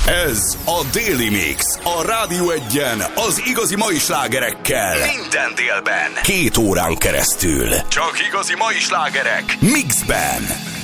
Ez a Daily Mix, a Rádió Egyen az igazi mai slágerekkel. Minden délben, 2 órán keresztül. Csak igazi mai slágerek, mixben.